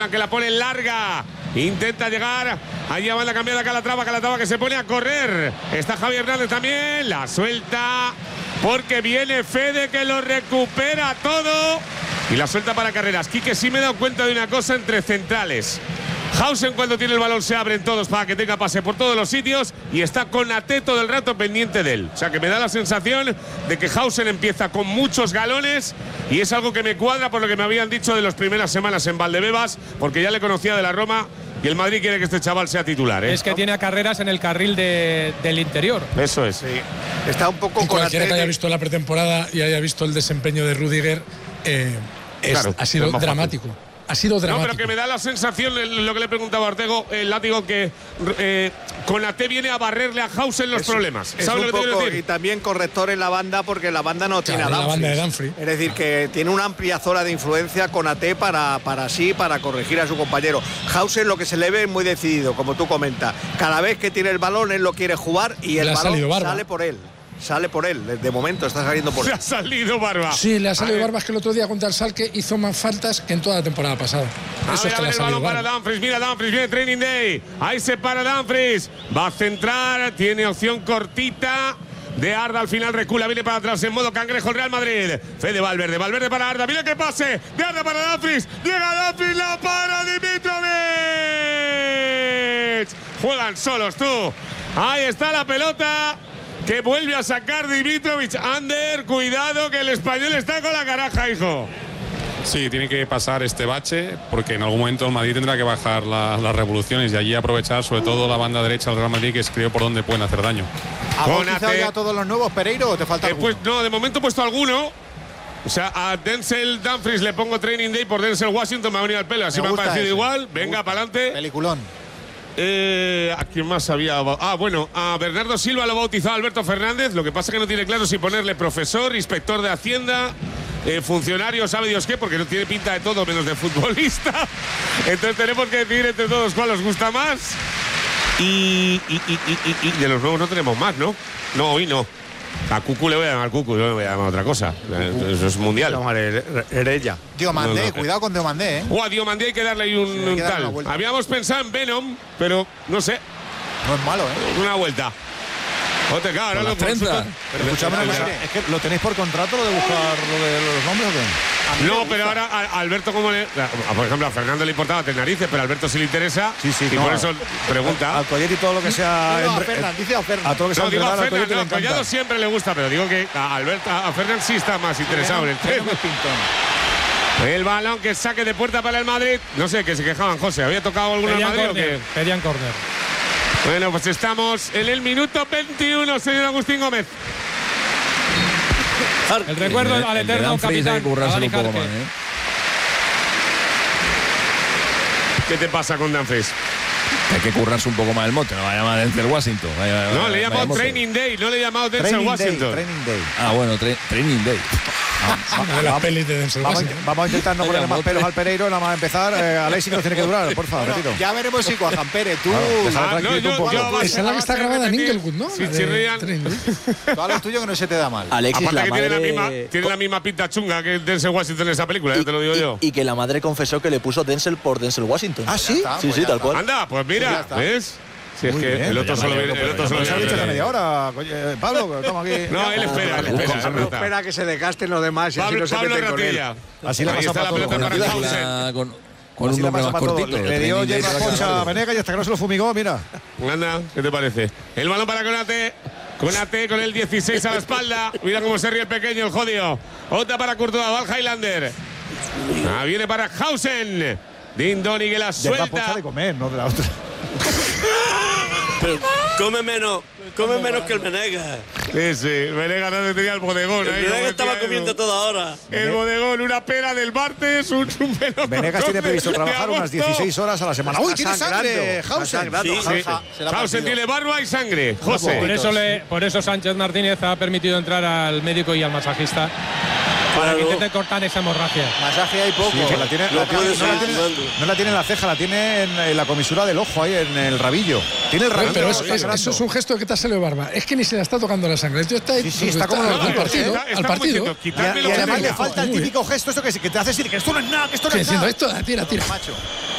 que la pone larga, intenta llegar, allá va la cambiada Calatrava que se pone a correr, está Javi Hernández también, la suelta porque viene Fede que lo recupera todo y la suelta para Carreras. Quique, sí me he dado cuenta de una cosa entre centrales. Hausen cuando tiene el balón se abren todos para que tenga pase por todos los sitios y está Konaté todo el rato pendiente de él. O sea que me da la sensación de que Hausen empieza con muchos galones y es algo que me cuadra por lo que me habían dicho de las primeras semanas en Valdebebas, porque ya le conocía de la Roma y el Madrid quiere que este chaval sea titular. Es que tiene a Carreras en el carril del interior. Eso es. Sí. Está un poco y cualquiera que haya visto la pretemporada y haya visto el desempeño de Rudiger, claro, ha sido dramático. Ha sido dramático. No, pero que me da la sensación, lo que le preguntaba a Ortego, el látigo, que Konaté viene a barrerle a Hausen los problemas. ¿Sabes lo que te quiero decir? Y también corrector en la banda, porque la banda no tiene a la banda de Dumfries. Es decir, que tiene una amplia zona de influencia Konaté para corregir a su compañero. Hausen lo que se le ve es muy decidido, como tú comentas. Cada vez que tiene el balón, él lo quiere jugar y el balón sale por él. Sale por él, de momento está saliendo por él. Le ha salido Barba. Sí, le ha salido Barba, es que el otro día contra el Schalke hizo más faltas que en toda la temporada pasada. Eso es que le ha salido Barba. Para Dumfries, mira Dumfries, viene Training Day. Ahí se para Dumfries. Va a centrar, tiene opción cortita. De Arda al final recula, viene para atrás en modo cangrejo el Real Madrid. Fede Valverde para Arda, mira qué pase. De Arda para Dumfries, llega Dumfries, la para Dimitrovic. Juegan solos tú. Ahí está la pelota. Que vuelve a sacar Dimitrovic. Ander, cuidado que el español está con la caraja, hijo. Sí, tiene que pasar este bache porque en algún momento el Madrid tendrá que bajar las revoluciones y allí aprovechar sobre todo la banda derecha del Real Madrid, que es creo por donde pueden hacer daño. ¿Has bautizado ya todos los nuevos, Pereiro, o te falta alguno? Pues no, de momento he puesto alguno. O sea, a Denzel Dumfries le pongo Training Day por Denzel Washington, me ha venido al pelo. Así me ha parecido igual. Venga, para adelante. Peliculón. ¿A quién más había? Bueno, a Bernardo Silva lo ha bautizado Alberto Fernández. Lo que pasa es que no tiene claro si ponerle profesor, inspector de Hacienda, funcionario, sabe Dios qué, porque no tiene pinta de todo menos de futbolista. Entonces tenemos que decidir entre todos cuál os gusta más. Y de los nuevos no tenemos más, ¿no? No, hoy no. A Cucu le voy a llamar Cucu, yo le voy a llamar otra cosa. Eso es mundial. Herella. Diomandé, no. Cuidado con Diomandé, ¿eh? A Diomandé hay que darle ahí un tal. Habíamos pensado en Venom, pero no sé. No es malo, ¿eh? Una vuelta. Claro, ahora lo 30. Pero escúchame, es que lo tenéis por contrato, lo de buscar lo de los nombres, ¿o qué? No, pero ahora a Alberto, como le. Por ejemplo, a Fernando le importaba tener narices, pero a Alberto sí le interesa. Sí, y por eso pregunta. Al Collado y todo lo que sea. Dice a Fernández. A todo lo que sea. No, digo a Fernando, a Collado siempre le gusta, pero digo que a Fernando sí está más interesado en el tren. El balón que saque de puerta para el Madrid. No sé, que se quejaban, José. ¿Había tocado alguno en Madrid o qué? Pedían córner. Bueno, pues estamos en el minuto 21, señor Agustín Gómez. El recuerdo al eterno capitán. ¿Qué te pasa con Dumfries? Hay que currarse un poco más el mote, no va a llamar Denzel Washington. No, le he llamado Training Day, no le he llamado Denzel Washington. Training Day. Ah, bueno, Training Day. De las pelis de Denzel Washington. Vamos a intentar no ponerle más pelos al Pereiro, nada más empezar. Alexis nos tiene que durar, por favor, repito. Ya veremos si Juan Pérez, tú. Esa es la que está grabada en Inglewood, ¿no? Si chirrían. Todo lo tuyo que no se te da mal. Alexis, aparte la que madre... tiene la misma pinta chunga que Denzel Washington en esa película, ya te lo digo yo. Y que la madre confesó que le puso Denzel por Denzel Washington. ¿Ah, sí? Sí, tal cual. Anda, pues mira, ¿ves? Si es que el otro solo viene. El otro solo ¿Se ha dicho hace media hora? Pablo, estamos aquí. No, él espera. Espera que se desgasten los demás y así no se meten con él. Así le pasa para todo. Con un nombre más cortito. Le dio hierba pocha a Venegas y hasta que no se lo fumigó, mira. Anda, ¿qué te parece? El balón para Konaté. Konaté con el 16 a la espalda. Mira cómo se ríe el pequeño, el jodido. Otra para Courtois, va el Highlander. Viene para Hausen. Dindoni que la suelta. Hierba pocha de comer, no de la otra. Pero come menos que el Venegas. Sí, Venegas no tenía el bodegón. El Venegas estaba comiendo toda hora. El bodegón, una pera del martes, un melocotón. Venegas tiene previsto trabajar unas 16 horas a la semana. ¡Uy, tiene sangre! Hausen. Hausen tiene barba y sangre. José. Por eso Sánchez Martínez ha permitido entrar al médico y al masajista. Para que intente cortar esa hemorragia. Masaje hay poco. Sí, no la tiene en la ceja, la tiene en la comisura del ojo, ahí en el rabillo. Tiene el rabillo. Pero eso es un gesto de que te ha salido barba. Es que ni se le está tocando la sangre. Está ahí, sí, está como al partido. Al partido. Y además le falta el típico gesto esto que te hace decir que esto no es nada, que esto no es nada. Diciendo esto, tira.